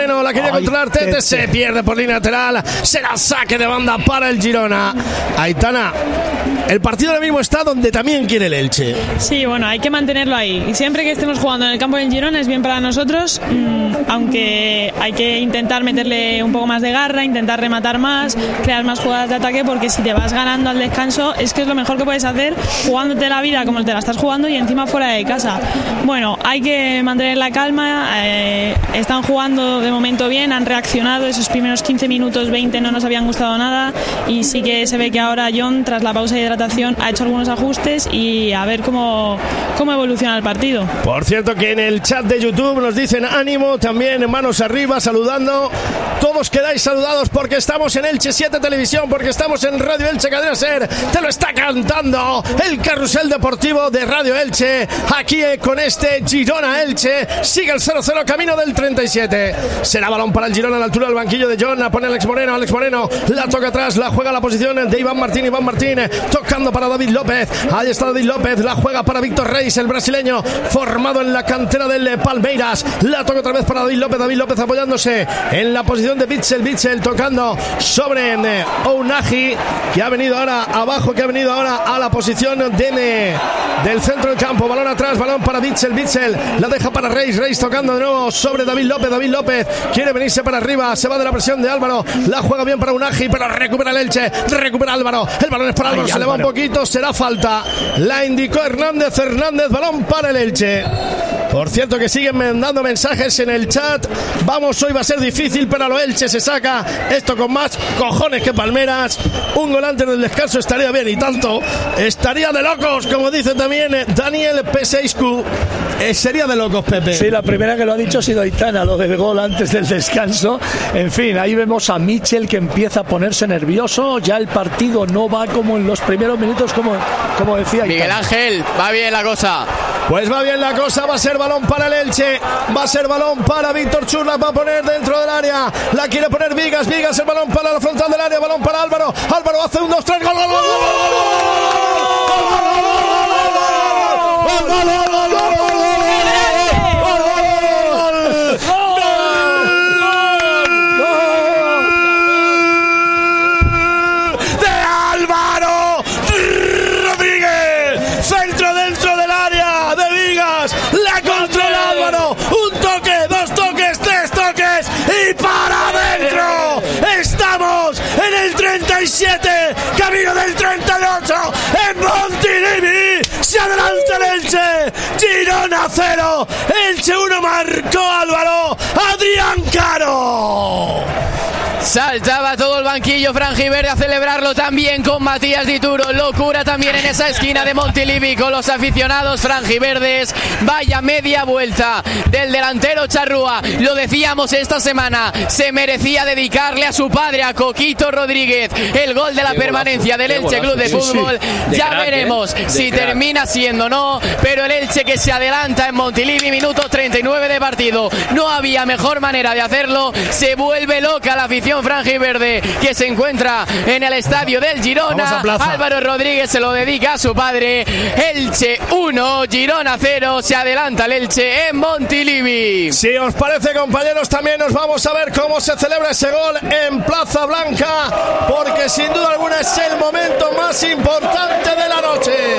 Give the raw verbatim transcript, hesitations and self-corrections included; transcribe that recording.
Moreno, la quería Ay, controlar Tete, Tete, se pierde por línea lateral, será saque de banda para el Girona. Aitana, el partido ahora mismo está donde también quiere el Elche. Sí, bueno, hay que mantenerlo ahí. Y siempre que estemos jugando en el campo del Girona es bien para nosotros, mmm, aunque hay que intentar meterle un poco más de garra, intentar rematar más, crear más jugadas de ataque, porque si te vas ganando al descanso es que es lo mejor que puedes hacer jugándote la vida como te la estás jugando y encima fuera de casa. Bueno, hay que mantener la calma, eh, están jugando de momento bien, han reaccionado, esos primeros quince minutos, veinte no nos habían gustado nada y sí que se ve que ahora John, tras la pausa de hidratación, ha hecho algunos ajustes y a ver cómo, cómo evoluciona el partido. Por cierto que en el chat de YouTube nos dicen ánimo, también manos arriba, saludando. Todos quedáis saludados porque estamos en Elche siete Televisión, porque estamos en Radio Elche Cadena Ser. Te lo está cantando el carrusel deportivo de Radio Elche, aquí con este Girona Elche. Sigue el cero cero, camino del treinta y siete. Será balón para el Girona a la altura del banquillo de John. La pone Alex Moreno, Alex Moreno la toca atrás, la juega a la posición de Iván Martín, Iván Martín tocando para David López. Ahí está David López, la juega para Víctor Reis, el brasileño formado en la cantera del Palmeiras. La toca otra vez para David López, David López apoyándose en la posición de Bitzel, Bitzel tocando sobre eh, Ounahi, que ha venido ahora abajo, que ha venido ahora a la posición de, eh, del centro del campo. Balón atrás, balón para Bitzel, Bitzel la deja para Reis, Reis tocando de nuevo sobre David López, David López quiere venirse para arriba, se va de la presión de Álvaro, la juega bien para Ounahi, pero recupera el Elche, recupera Álvaro, el balón es para Álvaro, Ay, se Álvaro. le va un poquito, será falta, la indicó Hernández, Hernández, balón para el Elche. Por cierto que siguen mandando mensajes en el chat. Vamos, hoy va a ser difícil, pero lo Elche se saca esto con más cojones que palmeras. Un gol antes del descanso estaría bien y tanto. Estaría de locos, como dice también Daniel P seis Q. Eh, sería de locos, Pepe. Sí, la primera que lo ha dicho ha sido Aitana, lo del gol antes del descanso. En fin, ahí vemos a Michel que empieza a ponerse nervioso. Ya el partido no va como en los primeros minutos, como, como decía Aitana. Miguel Ángel, va bien la cosa. Pues va bien la cosa, va a ser balón para el Elche, va a ser balón para Víctor Churla, va a poner dentro del área, la quiere poner Vigas, Vigas, el balón para la frontal del área, balón para Álvaro, Álvaro hace un dos tres, gol, gol, gol, gol, gol, gol, gol, gol, gol, gol. Camino del treinta y ocho en Montilivi, se adelanta el Elche, Girona cero, Elche uno, marcó Álvaro, Adrián Caro. Saltaba todo el banquillo franjiverde a celebrarlo también con Matías Dituro. Locura también en esa esquina de Montilivi con los aficionados franjiverdes. Vaya media vuelta del delantero Charrúa. Lo decíamos esta semana, se merecía dedicarle a su padre, a Coquito Rodríguez, el gol de la permanencia del Elche Club de Fútbol. Ya veremos si termina siendo no, pero el Elche que se adelanta en Montilivi, minuto treinta y nueve de partido. No había mejor manera de hacerlo. Se vuelve loca la afición franjiverde que se encuentra en el estadio del Girona. Álvaro Rodríguez se lo dedica a su padre. Elche uno, Girona cero, se adelanta el Elche en Montilivi. Si os parece, compañeros, también nos vamos a ver cómo se celebra ese gol en Plaza Blanca, porque sin duda alguna es el momento más importante de la noche.